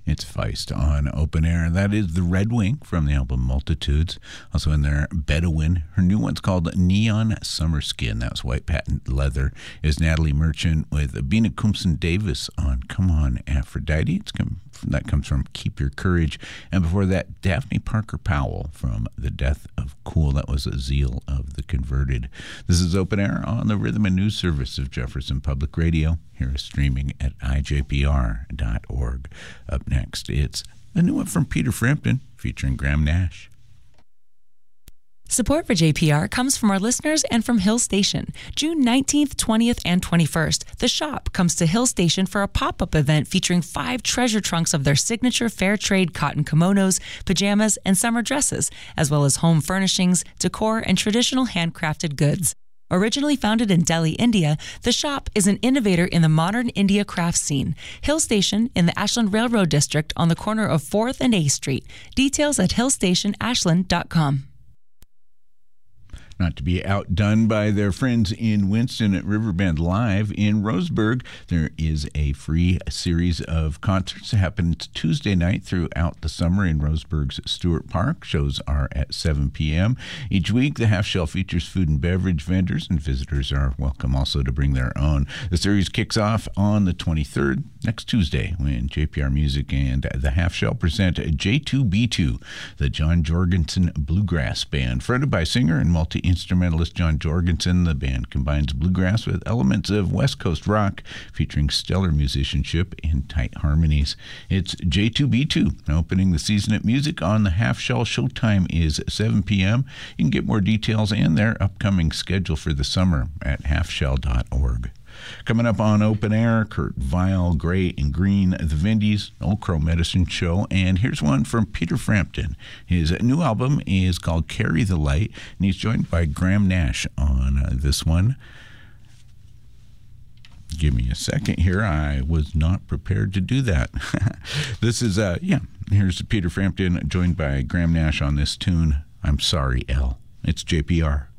It's Feist on Open Air. That is the Red Wing from the album Multitudes. Also in there, Bedouin. Her new one's called Neon Summer Skin. That was White Patent Leather. Is Natalie Merchant with Bina Coombson Davis on Come On Aphrodite. That comes from Keep Your Courage. And before that, Daphne Parker Powell from The Death of Cool. That was a Zeal of the Converted. This is Open Air on the Rhythm and News Service of Jefferson Public Radio. Here is streaming at ijpr.org. Up next, it's a new one from Peter Frampton featuring Graham Nash. Support for JPR comes from our listeners and from Hill Station. June 19th, 20th, and 21st, The Shop comes to Hill Station for a pop-up event featuring 5 treasure trunks of their signature fair trade cotton kimonos, pajamas, and summer dresses, as well as home furnishings, decor, and traditional handcrafted goods. Originally founded in Delhi, India, The Shop is an innovator in the modern India craft scene. Hill Station in the Ashland Railroad District on the corner of 4th and A Street. Details at hillstationashland.com. Not to be outdone by their friends in Winston at Riverbend Live in Roseburg, there is a free series of concerts that happens Tuesday night throughout the summer in Roseburg's Stewart Park. Shows are at 7 p.m. Each week, the Half Shell features food and beverage vendors, and visitors are welcome also to bring their own. The series kicks off on the 23rd, next Tuesday, when JPR Music and the Half Shell present J2B2, the John Jorgensen Bluegrass Band. Fronted by singer and multi-instrumentalist John Jorgensen, the band combines bluegrass with elements of West Coast rock, featuring stellar musicianship and tight harmonies. It's J2B2, opening the season at Music on the Half Shell. Showtime is 7 p.m. You can get more details and their upcoming schedule for the summer at halfshell.org. Coming up on Open Air, Kurt Vile, Gray and Green, The Vindies, Old Crow Medicine Show, and here's one from Peter Frampton. His new album is called Carry the Light, and he's joined by Graham Nash on this one. Give me a second here. I was not prepared to do that. This is, here's Peter Frampton joined by Graham Nash on this tune, I'm Sorry, Elle. It's JPR.